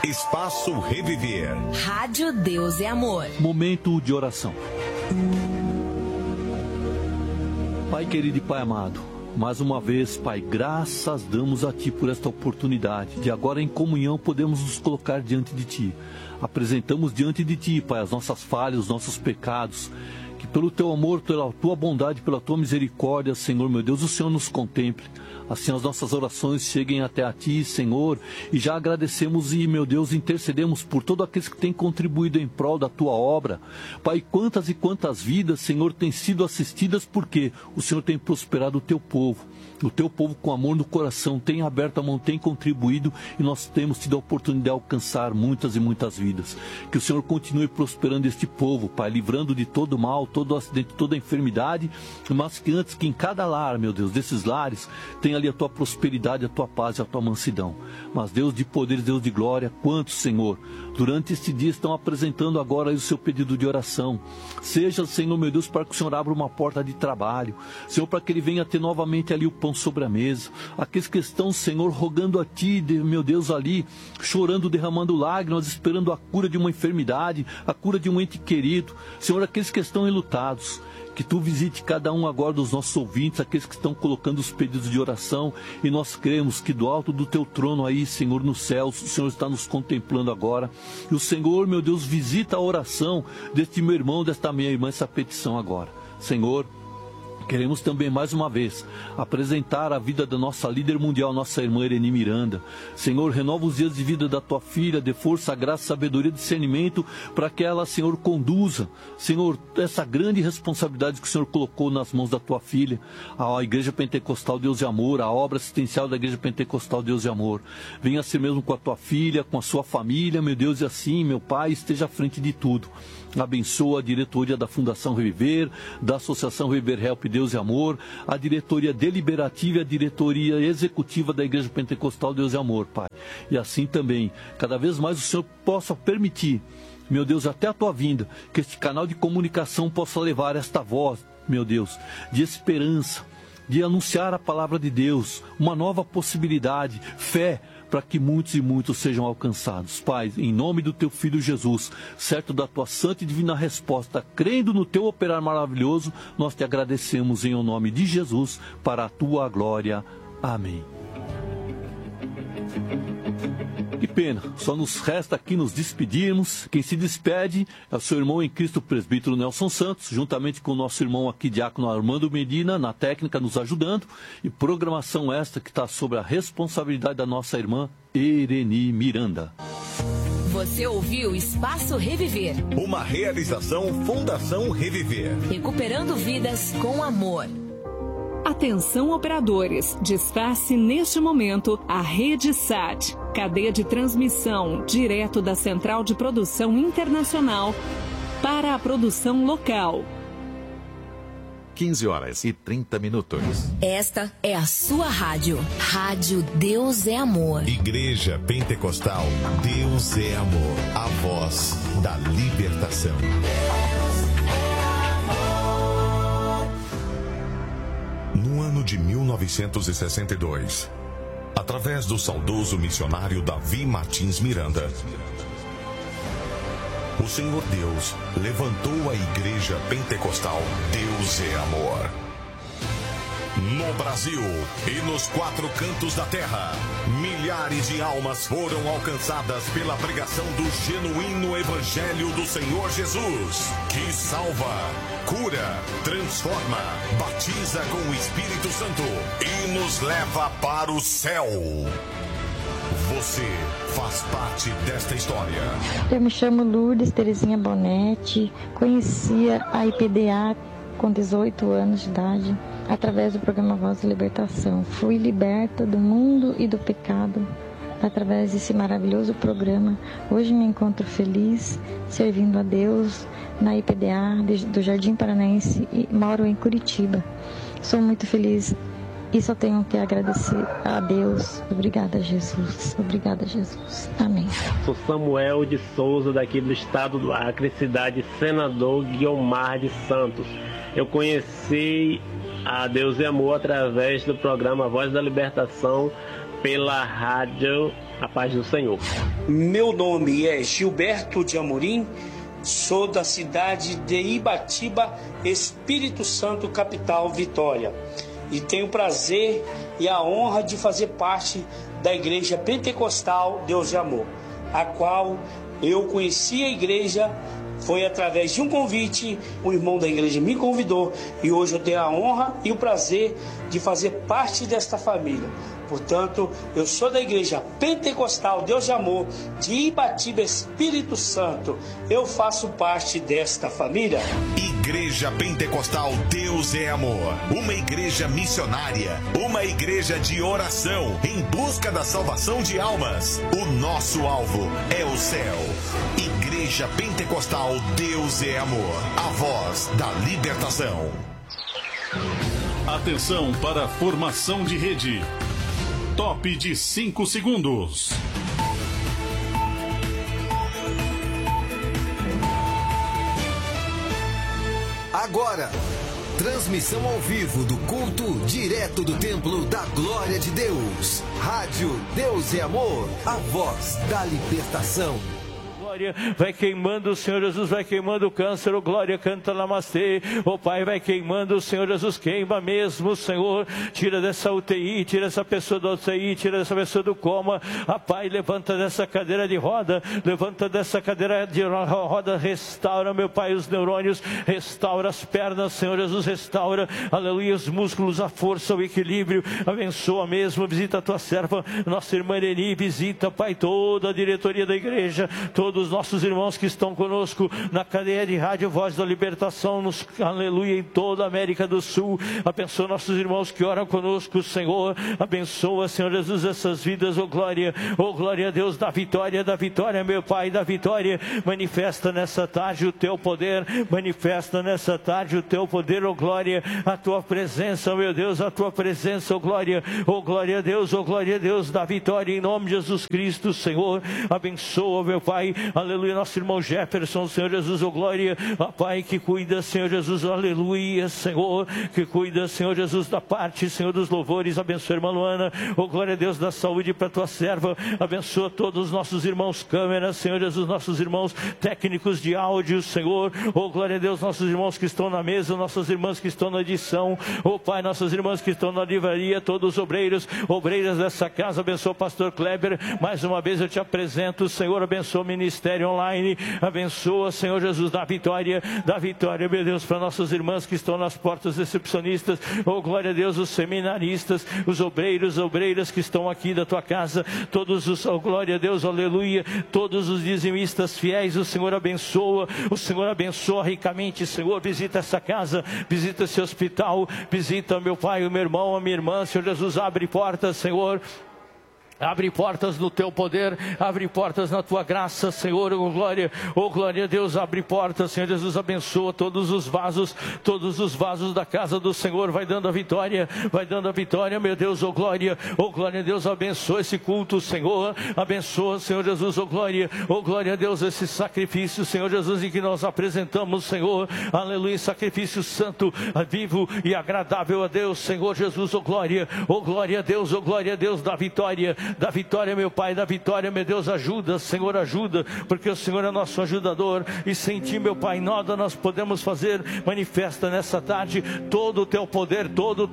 Espaço Reviver. Rádio Deus é Amor. Momento de oração. Pai querido e Pai amado, mais uma vez, Pai, graças damos a Ti por esta oportunidade de agora em comunhão podemos nos colocar diante de Ti. Apresentamos diante de Ti, Pai, as nossas falhas, os nossos pecados, que pelo Teu amor, pela Tua bondade, pela Tua misericórdia, Senhor, meu Deus, o Senhor nos contemple. Assim as nossas orações cheguem até a Ti, Senhor, e já agradecemos e, meu Deus, intercedemos por todos aqueles que têm contribuído em prol da Tua obra. Pai, quantas e quantas vidas, Senhor, têm sido assistidas porque o Senhor tem prosperado o Teu povo. O Teu povo com amor no coração tem aberto a mão, tem contribuído e nós temos tido a oportunidade de alcançar muitas e muitas vidas. Que o Senhor continue prosperando este povo, Pai, livrando de todo mal, todo acidente, toda enfermidade, mas que antes que em cada lar, meu Deus, desses lares, tenha ali a Tua prosperidade, a Tua paz e a Tua mansidão. Mas Deus de poder, Deus de glória, quantos, Senhor, durante este dia estão apresentando agora aí o seu pedido de oração. Seja, Senhor, meu Deus, para que o Senhor abra uma porta de trabalho. Senhor, para que ele venha ter novamente ali o pão sobre a mesa. Aqueles que estão, Senhor, rogando a Ti, meu Deus, ali, chorando, derramando lágrimas, esperando a cura de uma enfermidade, a cura de um ente querido. Senhor, aqueles que estão enlutados, que Tu visite cada um agora dos nossos ouvintes, aqueles que estão colocando os pedidos de oração, e nós cremos que do alto do Teu trono aí, Senhor, nos céus, o Senhor está nos contemplando agora, e o Senhor, meu Deus, visita a oração deste meu irmão, desta minha irmã, essa petição agora. Senhor, queremos também, mais uma vez, apresentar a vida da nossa líder mundial, nossa irmã Ireni Miranda. Senhor, renova os dias de vida da Tua filha, dê força, graça, sabedoria e discernimento para que ela, Senhor, conduza, Senhor, essa grande responsabilidade que o Senhor colocou nas mãos da Tua filha, a Igreja Pentecostal Deus de Amor, a obra assistencial da Igreja Pentecostal Deus de Amor. Venha ser mesmo com a Tua filha, com a sua família, meu Deus, e assim, meu Pai, esteja à frente de tudo. Abençoa a diretoria da Fundação Reviver, da Associação Reviver Help Deus e Amor, a diretoria deliberativa e a diretoria executiva da Igreja Pentecostal Deus e Amor, Pai. E assim também, cada vez mais o Senhor possa permitir, meu Deus, até a Tua vinda, que este canal de comunicação possa levar esta voz, meu Deus, de esperança, de anunciar a palavra de Deus, uma nova possibilidade, fé, para que muitos e muitos sejam alcançados. Pai, em nome do Teu Filho Jesus, certo da Tua santa e divina resposta, crendo no Teu operar maravilhoso, nós Te agradecemos em nome de Jesus, para a Tua glória. Amém. Que pena, só nos resta aqui nos despedirmos. Quem se despede é o seu irmão em Cristo, presbítero Nelson Santos, juntamente com o nosso irmão aqui, diácono Armando Medina, na técnica, nos ajudando. E programação esta que está sobre a responsabilidade da nossa irmã Ireni Miranda. Você ouviu Espaço Reviver. Uma realização Fundação Reviver. Recuperando vidas com amor. Atenção operadores, desface neste momento a Rede SAT, cadeia de transmissão direto da Central de Produção Internacional para a produção local. 15h30. Esta é a sua rádio. Rádio Deus é Amor. Igreja Pentecostal Deus é Amor. A voz da libertação. No ano de 1962, através do saudoso missionário Davi Martins Miranda, o Senhor Deus levantou a Igreja Pentecostal Deus é Amor. No Brasil e nos 4 cantos da terra, milhares de almas foram alcançadas pela pregação do genuíno Evangelho do Senhor Jesus, que salva, cura, transforma, batiza com o Espírito Santo e nos leva para o céu. Você faz parte desta história. Eu me chamo Lourdes Terezinha Bonetti, conhecia a IPDA com 18 anos de idade, através do programa Voz da Libertação. Fui liberta do mundo e do pecado através desse maravilhoso programa. Hoje me encontro feliz, servindo a Deus na IPDA do Jardim Paranaense e moro em Curitiba. Sou muito feliz e só tenho que agradecer a Deus. Obrigada, Jesus. Obrigada, Jesus. Amém. Sou Samuel de Souza, daqui do estado do Acre, cidade Senador Guiomar de Santos. Eu conheci a Deus e Amor através do programa Voz da Libertação pela rádio A paz do Senhor. Meu nome é Gilberto de Amorim, sou da cidade de Ibatiba, Espírito Santo, capital Vitória. E tenho o prazer e a honra de fazer parte da Igreja Pentecostal Deus de Amor, a qual eu conheci a igreja, foi através de um convite, um irmão da igreja me convidou e hoje eu tenho a honra e o prazer de fazer parte desta família. Portanto, eu sou da Igreja Pentecostal Deus de Amor de Ibatiba, Espírito Santo. Eu faço parte desta família. Igreja Pentecostal Deus é Amor. Uma igreja missionária. Uma igreja de oração em busca da salvação de almas. O nosso alvo é o céu. Igreja Pentecostal Deus é Amor. A voz da libertação. Atenção para a formação de rede. Top de 5 segundos. Agora, transmissão ao vivo do culto direto do Templo da Glória de Deus. Rádio Deus é Amor, a voz da libertação. Vai queimando, o Senhor Jesus, vai queimando o câncer, o glória, canta namastê, o Pai vai queimando, o Senhor Jesus, queima mesmo, Senhor, tira dessa UTI, tira essa pessoa da UTI, tira dessa pessoa do coma, Pai, levanta dessa cadeira de roda, levanta dessa cadeira de roda, restaura, meu Pai, os neurônios, restaura as pernas, Senhor Jesus, restaura, aleluia, os músculos, a força, o equilíbrio, abençoa mesmo, visita a tua serva, nossa irmã Ereni, visita, Pai, toda a diretoria da igreja, todos os nossos irmãos que estão conosco na cadeia de rádio Voz da Libertação, aleluia, em toda a América do Sul, abençoa nossos irmãos que oram conosco, Senhor, abençoa, Senhor Jesus, essas vidas, oh glória a Deus, da vitória, meu Pai, da vitória, manifesta nessa tarde o teu poder, manifesta nessa tarde o teu poder, oh glória, a tua presença, meu Deus, a tua presença, oh glória a Deus, da vitória, em nome de Jesus Cristo, Senhor, abençoa, meu Pai, aleluia, nosso irmão Jefferson, Senhor Jesus, oh glória, ó Pai, que cuida, Senhor Jesus, aleluia, Senhor, que cuida, Senhor Jesus, da parte, Senhor, dos louvores, abençoa a irmã Luana, oh glória a Deus, da saúde para a tua serva, abençoa todos os nossos irmãos câmeras, Senhor Jesus, nossos irmãos técnicos de áudio, Senhor, oh glória a Deus, nossos irmãos que estão na mesa, nossas irmãs que estão na edição, oh Pai, nossas irmãs que estão na livraria, todos os obreiras dessa casa, abençoa o pastor Kleber, mais uma vez eu te apresento, Senhor, abençoa o ministério online, abençoa, Senhor Jesus, da vitória, meu Deus, para nossas irmãs que estão nas portas recepcionistas, oh glória a Deus, os seminaristas, os obreiras que estão aqui da tua casa, todos os, oh glória a Deus, aleluia, todos os dizimistas fiéis, o Senhor abençoa ricamente, Senhor, visita essa casa, visita esse hospital, visita meu Pai, o meu irmão, a minha irmã, Senhor Jesus, abre portas, Senhor, abre portas no teu poder, abre portas na tua graça, Senhor, oh glória a Deus, abre portas, Senhor Jesus, abençoa todos os vasos da casa do Senhor, vai dando a vitória, meu Deus, oh glória a Deus, abençoa esse culto, Senhor, abençoa, Senhor Jesus, oh glória a Deus, esse sacrifício, Senhor Jesus, em que nós apresentamos, Senhor, aleluia, sacrifício santo, vivo e agradável a Deus, Senhor Jesus, oh glória a Deus, da vitória, meu Pai, da vitória, meu Deus, ajuda, Senhor, ajuda, porque o Senhor é nosso ajudador, e sem Ti, meu Pai, nada nós podemos fazer. Manifesta nessa tarde todo o Teu poder,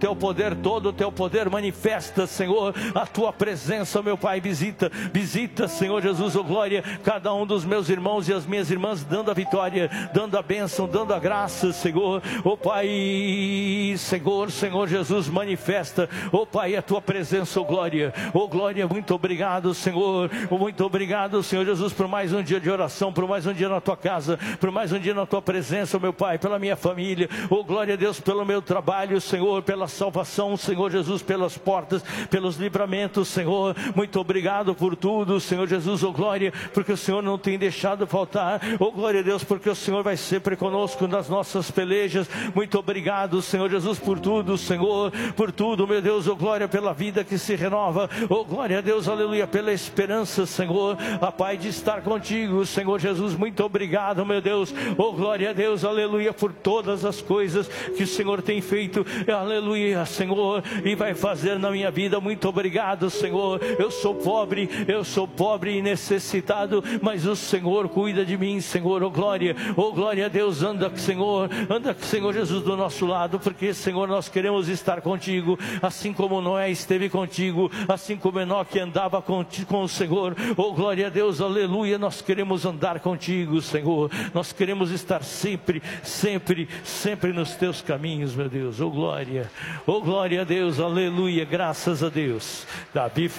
manifesta, Senhor, a Tua presença, meu Pai, visita, Senhor Jesus, oh glória, cada um dos meus irmãos e as minhas irmãs, dando a vitória, dando a bênção, dando a graça, Senhor, oh Pai, Senhor Jesus, manifesta, oh Pai, a Tua presença, oh glória, muito obrigado, Senhor, Jesus, por mais um dia de oração, por mais um dia na Tua casa, por mais um dia na Tua presença, meu Pai, pela minha família, oh glória a Deus, pelo meu trabalho, Senhor, pela salvação, Senhor Jesus, pelas portas, pelos livramentos, Senhor, muito obrigado por tudo, Senhor Jesus, oh glória, porque o Senhor não tem deixado faltar, oh glória a Deus, porque o Senhor vai sempre conosco nas nossas pelejas, muito obrigado, Senhor Jesus, por tudo, Senhor, por tudo, meu Deus, oh glória, pela vida que se renova, oh glória glória a Deus, aleluia, pela esperança, Senhor, a Pai, de estar contigo, Senhor Jesus, muito obrigado, meu Deus, oh glória a Deus, aleluia, por todas as coisas que o Senhor tem feito, aleluia, Senhor, e vai fazer na minha vida. Muito obrigado, Senhor. Eu sou pobre e necessitado, mas o Senhor cuida de mim, Senhor. Oh glória a Deus. Anda, Senhor Jesus, do nosso lado, porque, Senhor, nós queremos estar contigo, assim como Noé esteve contigo, assim como Enoque andava com o Senhor. Oh glória a Deus, aleluia. Nós queremos andar contigo, Senhor. Nós queremos estar sempre nos teus caminhos, meu Deus. Oh glória a Deus, aleluia. Graças a Deus. Davi